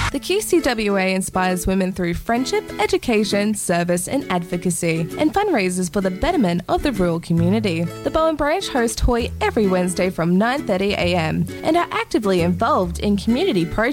The QCWA inspires women through friendship, education, service and advocacy, and fundraisers for the betterment of the rural community. The Bowen branch hosts Hoy every Wednesday from 9:30am and are actively involved in community projects